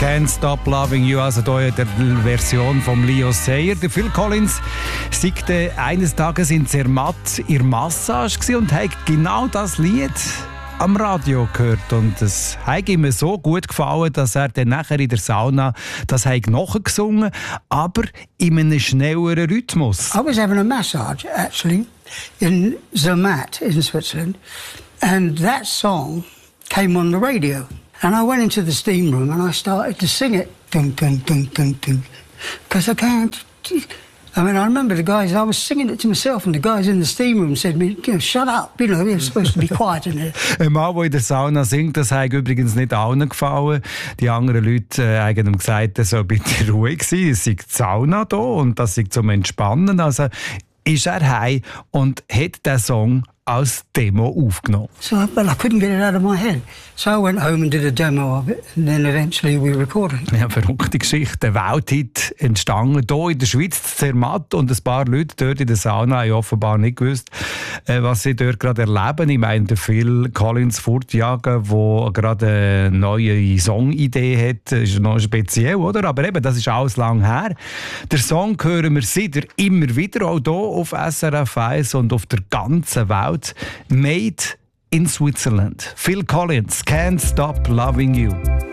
Can't Stop Loving You, also hier in der Version von Leo Sayer. Der Phil Collins sagte eines Tages in Zermatt in der Massage und hat genau das Lied am Radio gehört. Und es hat ihm so gut gefallen, dass er dann nachher in der Sauna das nachgesungen hat, aber in einem schnelleren Rhythmus. I was having a massage, actually, in Zermatt in Switzerland, and that song came on the radio. And I went into the steam room and I started to sing it. Dun, dun, dun, dun, dun. Because I can't... I mean, I remember the guys, I was singing it to myself and the guys in the steam room said me, shut up, you're supposed to be quiet in there. Ein Mann, der in der Sauna singt, das hat übrigens nicht allen gefallen. Die anderen Leute haben ihm gesagt, er soll bitte ruhig sein, es sei die Sauna da und das sei zum Entspannen. Also ist er heim und hat den Song als Demo aufgenommen. So, but I couldn't get it out of my head. So I went home and did a demo of it and then eventually we recorded it. Ja, verrückte Geschichte. Ein Welthit entstanden hier in der Schweiz, Zermatt, und ein paar Leute dort in der Sauna haben offenbar nicht gewusst, was sie dort gerade erleben. Ich meine, der Phil Collins fortjagen, der gerade eine neue Songidee hat, ist noch speziell, oder? Aber eben, das ist alles lang her. Der Song hören wir seitdem immer wieder, auch hier auf SRF 1 und auf der ganzen Welt. Made in Switzerland. Phil Collins, Can't Stop Loving You.